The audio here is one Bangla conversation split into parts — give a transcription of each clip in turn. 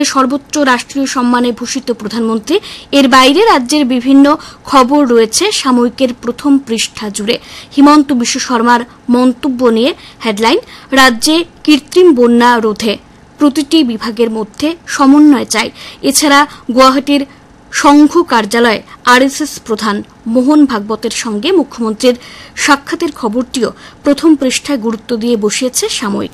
সর্বোচ্চ রাষ্ট্রীয় সম্মানে ভূষিত প্রধানমন্ত্রী। এর বাইরে রাজ্যের বিভিন্ন খবর রয়েছে সাময়িকের প্রথম পৃষ্ঠা জুড়ে। হিমন্ত বিশ্ব শর্মার মন্তব্য নিয়ে হেডলাইন, রাজ্যে কৃত্রিম বন্যা রোধে প্রতিটি বিভাগের মধ্যে সমন্বয় চাই। এছাড়া গুয়াহাটির সংঘ কার্যালয়ে আরএসএস প্রধান মোহন ভাগবতের সঙ্গে মুখ্যমন্ত্রীর সাক্ষাতের খবরটিও প্রথম পৃষ্ঠায় গুরুত্ব দিয়ে বসিয়েছে সাময়িক।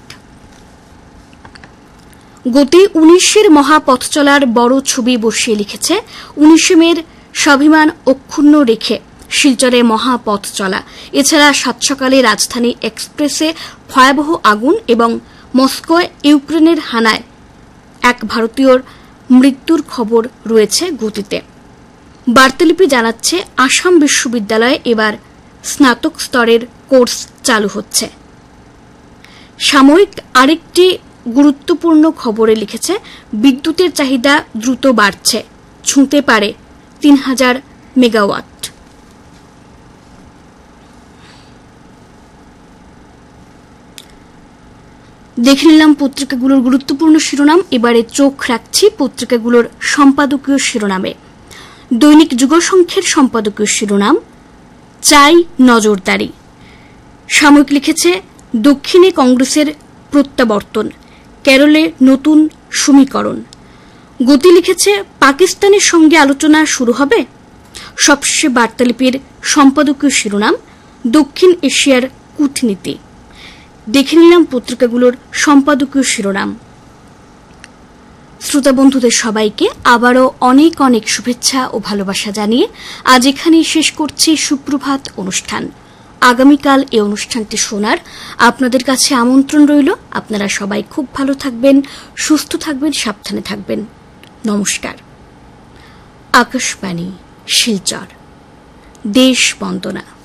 গতি 19-এর মহাপথ চলার বড় ছবি বসিয়ে লিখেছে, 19শে মের স্বাভিমান অক্ষুণ্ণ রেখে শিলচরে মহাপথ চলা। এছাড়া সাত সকালে রাজধানী এক্সপ্রেসে ভয়াবহ আগুন এবং মস্কোয় ইউক্রেনের হানায় এক ভারতীয়র মৃত্যুর খবর রয়েছে গতিতে। বার্তালিপি জানাচ্ছে, আসাম বিশ্ববিদ্যালয়ে এবার স্নাতক স্তরের কোর্স চালু হচ্ছে। সাময়িক আরেকটি গুরুত্বপূর্ণ খবরে লিখেছে, বিদ্যুতের চাহিদা দ্রুত বাড়ছে, ছুঁতে পারে 3000 মেগাওয়াট। দেখে নিলাম পত্রিকাগুলোর গুরুত্বপূর্ণ শিরোনাম। এবারে চোখ রাখছি পত্রিকাগুলোর সম্পাদকীয় শিরোনামে। দৈনিক যুগসংখ্যের সম্পাদকীয় শিরোনাম, চাই নজরদারি। সাময়িক লিখেছে, দক্ষিণে কংগ্রেসের প্রত্যাবর্তন, কেরলে নতুন সমীকরণ। গতি লিখেছে, পাকিস্তানের সঙ্গে আলোচনা শুরু হবে। সবশেষে বার্তালিপির সম্পাদকীয় শিরোনাম, দক্ষিণ এশিয়ার কূটনীতি। দেখে নিলাম পত্রিকাগুলোর সম্পাদকীয় শিরোনাম। শ্রোতা বন্ধুদের সবাইকে আবারও অনেক অনেক শুভেচ্ছা ও ভালোবাসা জানিয়ে আজ এখানেই শেষ করছি সুপ্রভাত অনুষ্ঠান। আগামীকাল এই অনুষ্ঠানটি শোনার আপনাদের কাছে আমন্ত্রণ রইল। আপনারা সবাই খুব ভালো থাকবেন, সুস্থ থাকবেন, সাবধানে থাকবেন। নমস্কার। আকাশবাণী শিলচর, দেশ বন্দনা।